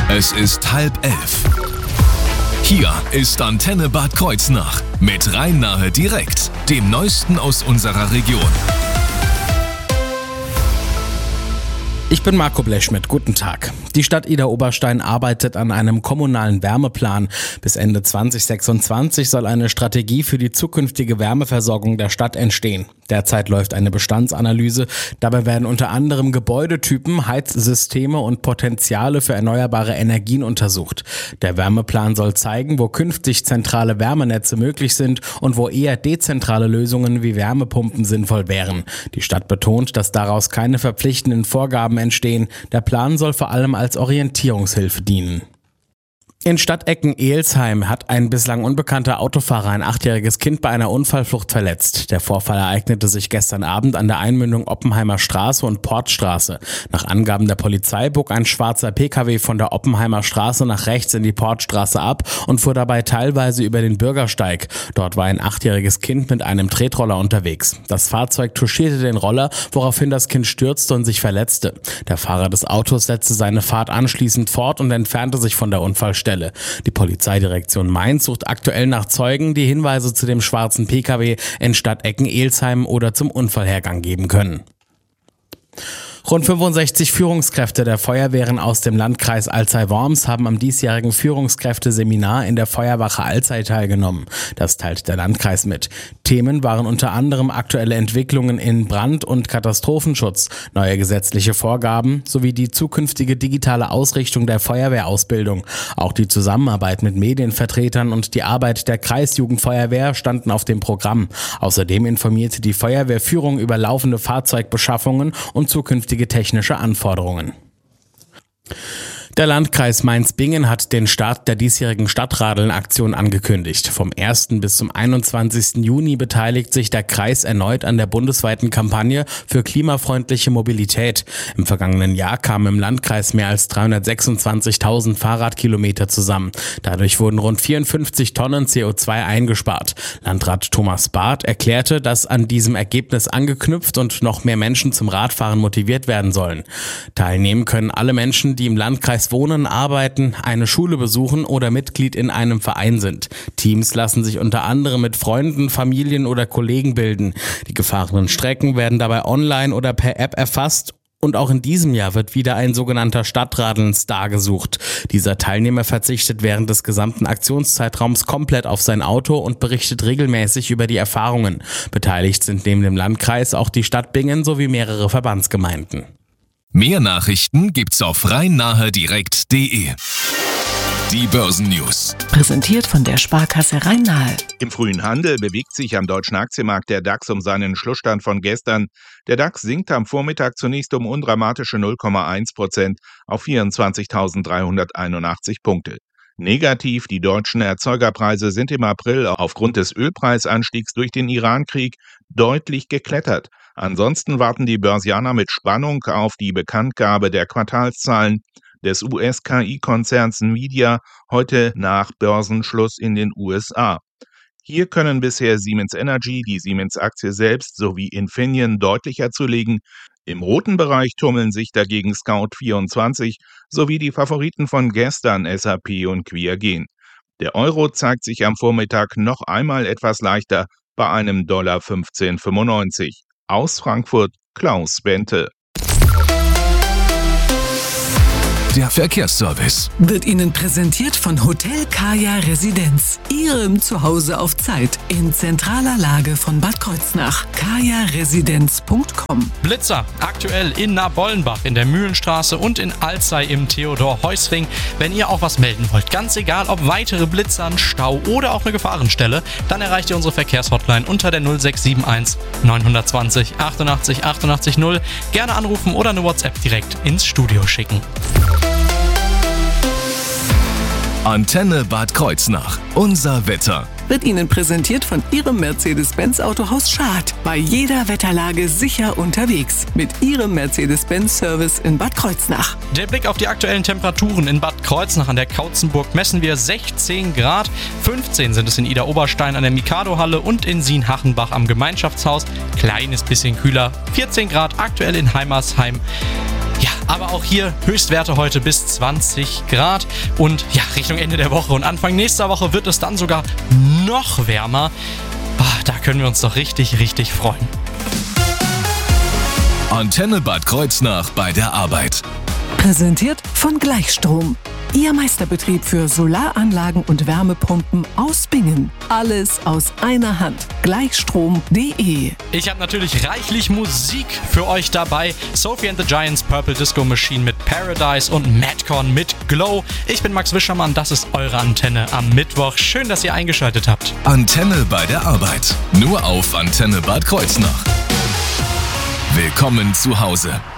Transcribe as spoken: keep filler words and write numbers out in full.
Es ist halb elf. Hier ist Antenne Bad Kreuznach mit Rhein-Nahe direkt, dem Neuesten aus unserer Region. Ich bin Marco Blechschmidt, guten Tag. Die Stadt Idar-Oberstein arbeitet an einem kommunalen Wärmeplan. Bis Ende zwanzig sechsundzwanzig soll eine Strategie für die zukünftige Wärmeversorgung der Stadt entstehen. Derzeit läuft eine Bestandsanalyse. Dabei werden unter anderem Gebäudetypen, Heizsysteme und Potenziale für erneuerbare Energien untersucht. Der Wärmeplan soll zeigen, wo künftig zentrale Wärmenetze möglich sind und wo eher dezentrale Lösungen wie Wärmepumpen sinnvoll wären. Die Stadt betont, dass daraus keine verpflichtenden Vorgaben entstehen. Der Plan soll vor allem als Orientierungshilfe dienen. In Stadtecken-Ehelsheim hat ein bislang unbekannter Autofahrer ein achtjähriges Kind bei einer Unfallflucht verletzt. Der Vorfall ereignete sich gestern Abend an der Einmündung Oppenheimer Straße und Portstraße. Nach Angaben der Polizei bog ein schwarzer Pkw von der Oppenheimer Straße nach rechts in die Portstraße ab und fuhr dabei teilweise über den Bürgersteig. Dort war ein achtjähriges Kind mit einem Tretroller unterwegs. Das Fahrzeug touchierte den Roller, woraufhin das Kind stürzte und sich verletzte. Der Fahrer des Autos setzte seine Fahrt anschließend fort und entfernte sich von der Unfallstelle. Die Polizeidirektion Mainz sucht aktuell nach Zeugen, die Hinweise zu dem schwarzen Pkw in Stadtecken-Ehelsheim oder zum Unfallhergang geben können. Rund fünfundsechzig Führungskräfte der Feuerwehren aus dem Landkreis Alzey-Worms haben am diesjährigen Führungskräfteseminar in der Feuerwache Alzey teilgenommen. Das teilt der Landkreis mit. Themen waren unter anderem aktuelle Entwicklungen in Brand- und Katastrophenschutz, neue gesetzliche Vorgaben sowie die zukünftige digitale Ausrichtung der Feuerwehrausbildung. Auch die Zusammenarbeit mit Medienvertretern und die Arbeit der Kreisjugendfeuerwehr standen auf dem Programm. Außerdem informierte die Feuerwehrführung über laufende Fahrzeugbeschaffungen und zukünftige technische Anforderungen. Der Landkreis Mainz-Bingen hat den Start der diesjährigen Stadtradeln-Aktion angekündigt. Vom ersten bis zum einundzwanzigsten Juni beteiligt sich der Kreis erneut an der bundesweiten Kampagne für klimafreundliche Mobilität. Im vergangenen Jahr kamen im Landkreis mehr als dreihundertsechsundzwanzigtausend Fahrradkilometer zusammen. Dadurch wurden rund vierundfünfzig Tonnen C O zwei eingespart. Landrat Thomas Barth erklärte, dass an diesem Ergebnis angeknüpft und noch mehr Menschen zum Radfahren motiviert werden sollen. Teilnehmen können alle Menschen, die im Landkreis wohnen, arbeiten, eine Schule besuchen oder Mitglied in einem Verein sind. Teams lassen sich unter anderem mit Freunden, Familien oder Kollegen bilden. Die gefahrenen Strecken werden dabei online oder per App erfasst. Und auch in diesem Jahr wird wieder ein sogenannter Stadtradeln-Star gesucht. Dieser Teilnehmer verzichtet während des gesamten Aktionszeitraums komplett auf sein Auto und berichtet regelmäßig über die Erfahrungen. Beteiligt sind neben dem Landkreis auch die Stadt Bingen sowie mehrere Verbandsgemeinden. Mehr Nachrichten gibt's auf rhein-nahe direkt punkt de. Die Börsennews. Präsentiert von der Sparkasse Rhein-Nahe. Im frühen Handel bewegt sich am deutschen Aktienmarkt der DAX um seinen Schlussstand von gestern. Der DAX sinkt am Vormittag zunächst um undramatische null Komma eins Prozent auf vierundzwanzigtausenddreihunderteinundachtzig Punkte. Negativ, die deutschen Erzeugerpreise sind im April aufgrund des Ölpreisanstiegs durch den Irankrieg deutlich geklettert. Ansonsten warten die Börsianer mit Spannung auf die Bekanntgabe der Quartalszahlen des U S-K I-Konzerns Nvidia heute nach Börsenschluss in den U S A. Hier können bisher Siemens Energy, die Siemens-Aktie selbst sowie Infineon deutlicher zulegen. Im roten Bereich tummeln sich dagegen Scout vierundzwanzig sowie die Favoriten von gestern S A P und Qiagen. Der Euro zeigt sich am Vormittag noch einmal etwas leichter bei einem Dollar fünfzehn Komma fünfundneunzig. Aus Frankfurt Klaus Bente. Der Verkehrsservice Wird Ihnen präsentiert von Hotel Kaya Residenz. Ihrem Zuhause auf Zeit. In zentraler Lage von Bad Kreuznach. kaya residenz punkt com. Blitzer, aktuell in Nabollenbach in der Mühlenstraße und in Alzey im Theodor-Heuss-Ring. Wenn ihr auch was melden wollt, ganz egal ob weitere Blitzer, ein Stau oder auch eine Gefahrenstelle, dann erreicht ihr unsere Verkehrshotline unter der null sechs sieben eins neun zwei null achtundachtzig achtundachtzig null. Gerne anrufen oder eine WhatsApp direkt ins Studio schicken. Antenne Bad Kreuznach. Unser Wetter. Wird Ihnen präsentiert von Ihrem Mercedes-Benz Autohaus Schad. Bei jeder Wetterlage sicher unterwegs. Mit Ihrem Mercedes-Benz-Service in Bad Kreuznach. Der Blick auf die aktuellen Temperaturen in Bad Kreuznach an der Kautzenburg messen wir sechzehn Grad. fünfzehn sind es in Idar-Oberstein an der Mikado-Halle und in Sien-Hachenbach am Gemeinschaftshaus. Kleines bisschen kühler. vierzehn Grad aktuell in Heimersheim. Ja, aber auch hier Höchstwerte heute bis zwanzig Grad und ja, Richtung Ende der Woche und Anfang nächster Woche wird es dann sogar noch wärmer. Ah, da können wir uns doch richtig, richtig freuen. Antenne Bad Kreuznach bei der Arbeit. Präsentiert von Gleichstrom. Ihr Meisterbetrieb für Solaranlagen und Wärmepumpen aus Bingen. Alles aus einer Hand. Gleichstrom punkt de. Ich habe natürlich reichlich Musik für euch dabei. Sophie and the Giants, Purple Disco Machine mit Paradise und Madcon mit Glow. Ich bin Max Wischermann, das ist eure Antenne am Mittwoch. Schön, dass ihr eingeschaltet habt. Antenne bei der Arbeit. Nur auf Antenne Bad Kreuznach. Willkommen zu Hause.